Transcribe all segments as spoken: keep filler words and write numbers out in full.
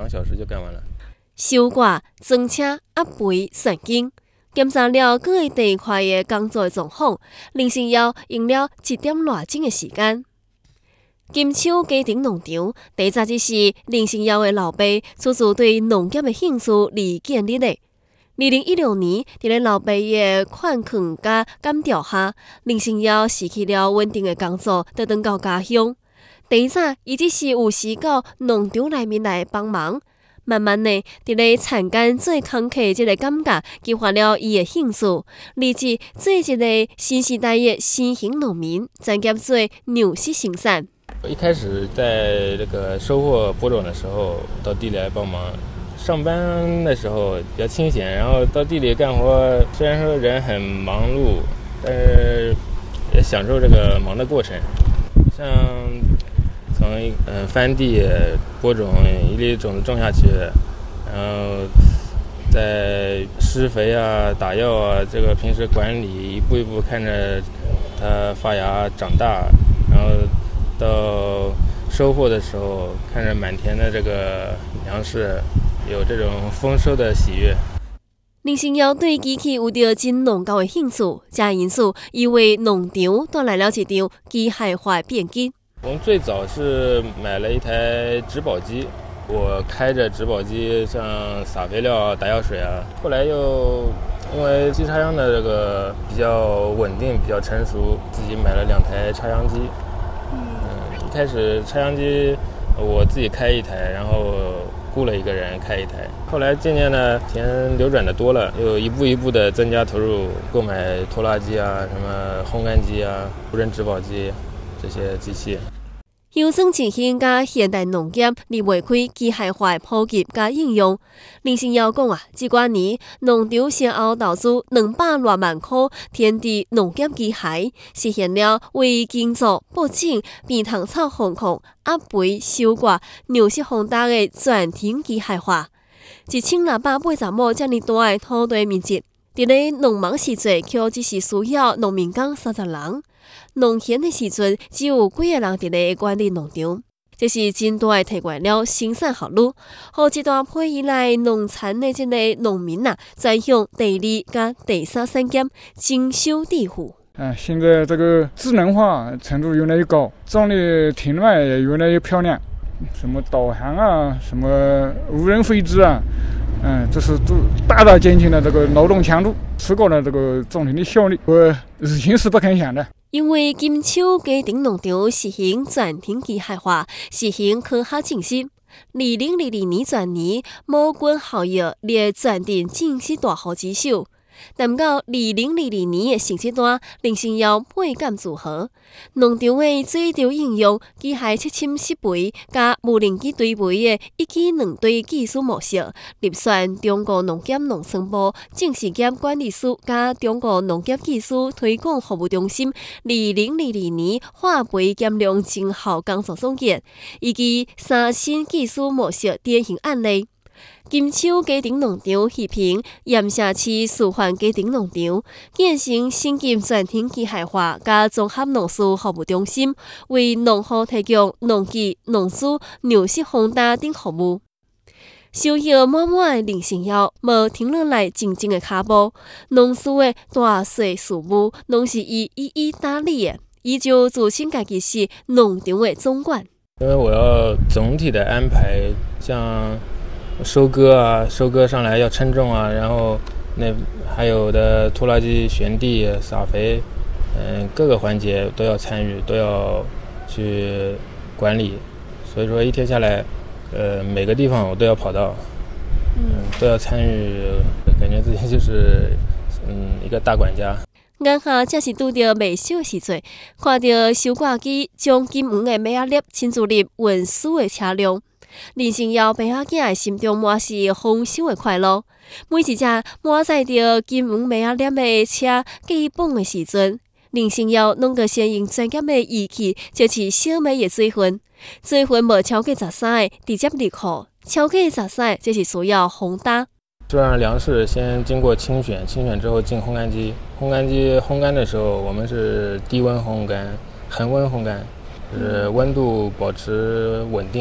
小时就干完了。 收挂、装车、压肥、算斤，检查了各个地块的工作的状况，林成尧用了一点多钟的时间。金秋家庭农场，第早只是林成尧的老爸初次对农业的兴趣而建立的。二零一六年，伫咧老爸的劝劝甲感召下，林成尧辞去了稳定的工作，倒转到家乡。第早，伊只是有时到农场内面来帮忙，慢慢的，伫咧田间做工课这个感觉，激发了伊的兴趣，立志做一个新时代的新型农民，专业做牛式生产。 一开始在这个收获播种的时候，到地里来帮忙。上班的时候比较清闲，然后到地里干活，虽然说人很忙碌，但是也享受这个忙的过程。像从嗯翻地播种，一粒种子种下去，然后再施肥啊、打药啊，这个平时管理，一步一步看着它发芽长大，然后到收获的时候，看着满田的这个粮食。有这种丰收的喜悦。 林成尧对机器有着真浓厚的兴趣，这因此伊为农场带来了一场机械化的变革。 我们最早是买了一台植保机，我开着植保机像撒肥料、打药水啊。后来又因为机插秧的这个比较稳定、比较成熟，自己买了两台插秧机。嗯，一开始插秧机我自己开一台，然后雇了一个人开一台，后来渐渐的田流转的多了，又一步一步的增加投入，购买拖拉机啊、什么烘干机啊、无人植保机这些机器。 乡村振兴甲现代农业离袂开机械化的普及甲应用。林成尧讲啊，这几年农场先后投资两百多万块田地农业机械，实现了为耕作、播种、变虫草防控、压肥、收割、牛式烘搭的全田机械化。一千六百八十亩这么大的土地面积，伫咧农忙时节，却只是需要农民工三十人。农闲的时阵，只有几个人伫咧管理农场，这是真大的提高了生产效率，互一大批依赖农产的这个农民呐，转向第二甲第三产业，增收致富。 啊，现在这个智能化程度越来越高，种的田脉也越来越漂亮，什么导航啊，什么无人飞机啊。嗯，这是大大减轻了这个劳动强度，提高了这个种田的效率。我日前是不肯想的。 因为金秋家庭农场实行全田机械化，实行科学证实。二零二二年全年亩均效益列全镇正式大户之首。但到二零二二年的成绩单，林成尧倍感自豪。农场的最潮应用机械七深施肥加无人机堆肥的一机两堆技术模式，入选中国农业农村部正事业管理司加中国农业技术推广服务中心二零二二年化肥减量增效工作总结，以及三新技术模式典型案例。金秋家庭农场协平盐城市示范家庭农场建成先进全田机械化加综合农事服务中心，为农户提供农机、农资、牛式烘搭等服务。收益满满的林成尧，无停落来静静的脚步，农事的大小事务，拢是伊一一打理的。伊就自称家己是农场的总管。 因为我要总体的安排，像收割啊，收割上来要称重啊，然后那还有的拖拉机旋地、撒肥，嗯，各个环节都要参与，都要去管理。所以说一天下来，呃，每个地方我都要跑到，嗯，都要参与，感觉自己就是嗯一个大管家。 眼下正是拄着未收的时阵，看到收割机将金黄的麦粒亲自入运输的车辆。林成尧爸仔囝的心中满是丰收的快乐。每一只满载着金黄麦仔粒的车过磅的时阵，林成尧拢个先用专业的仪器测试小麦的水分，水分无超过十三的直接入库，超过十三这是需要烘搭。 这样粮食先经过清选，清选之后进烘干机，烘干机烘干的时候，我们是低温烘干、恒温烘干，就是温度保持稳定。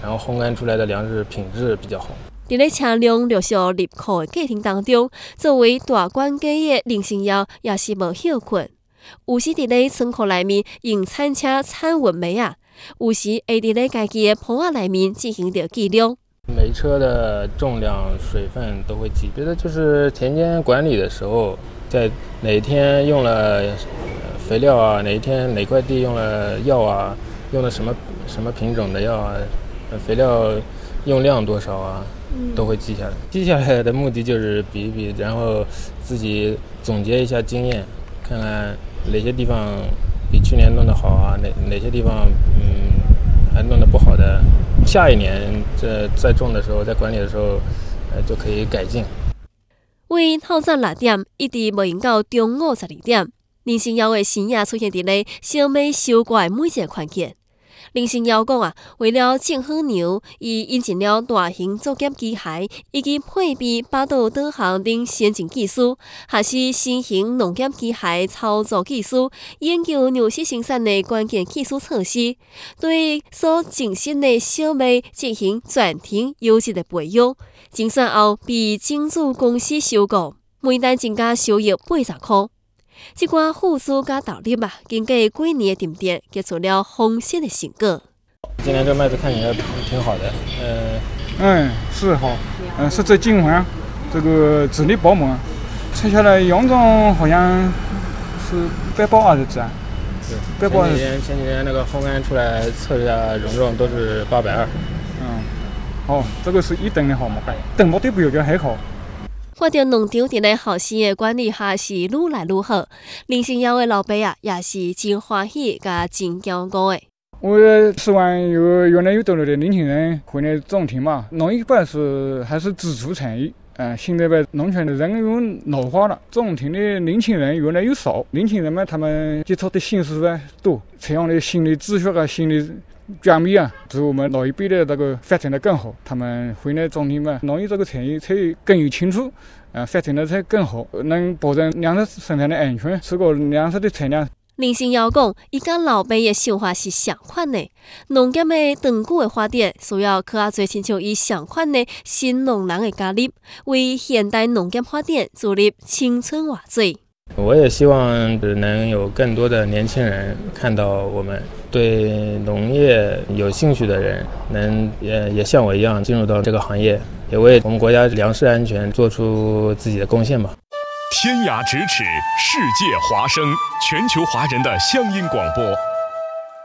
然后烘干出来的粮食品质比较好。 伫咧车辆陆续入库的过程当中，作为大管家的林成耀也是无休困，有时伫咧仓库内面用铲车铲运煤啊，有时会伫咧家己的棚仔内面进行着计量。 每车的重量、水分都会记，别的就是田间管理的时候，在哪天用了肥料啊，哪一天哪块地用了药啊，用了什么什么品种的药啊，肥料用量多少啊，都会记下来。记下来的目的就是比一比，然后自己总结一下经验，看看哪些地方比去年弄得好啊，哪哪些地方嗯还弄得不好的。下一年这在种的时候，在管理的时候，呃就可以改进。 为透早六点一直无用到中午十二点，林成耀的生涯出现伫咧小麦收割的每一个环节。林成耀讲啊，为了种好牛，伊引进了大型作业机械以及配备八道导航等先进技术，学习新型农业机械操作技术，研究牛食生产的关键技术措施，对所种植的小麦进行全天优质的培养。精算后被金主公司收购，每单增加收益八十块。这寡付出加投入啊，经过几年的沉淀，结出了丰硕的成果。 今年这麦子看起来挺好的，呃， 嗯，是好，嗯，是在金环，这个智力饱满，测下来样种好像是百八二十只啊， 对，百八二十。前几天前几天那个烘干出来测一下容重都是八百二。 嗯，好，这个是一等的好嘛，等毛对不要就还好。 看到农场伫咧后生的管理下是愈来愈好，林成耀的老爸啊也是真欢喜甲真骄傲的。 我希望有原来有多了的年轻人回来种田嘛，农业本是还是支柱产业。嗯，现在吧，农村的人员老化了，种田的年轻人越来越少。年轻人嘛，他们接触的信息啊多，这样的新的知识啊、新的转变啊，使我们老一辈的这个发展的更好。他们回来种田嘛，农业这个产业才更有清楚，啊，发展的才更好，能保证粮食生产的安全，这个粮食的产量。 林成耀讲，伊甲老爸的想法是相款的，农业的长久的发展需要较侪亲像伊相款的新农人的加入，为现代农业发展注入青春活水。 我也希望能有更多的年轻人看到我们，对农业有兴趣的人能也也像我一样进入到这个行业，也为我们国家粮食安全做出自己的贡献吧。 天涯咫尺，世界华声，全球华人的乡音广播。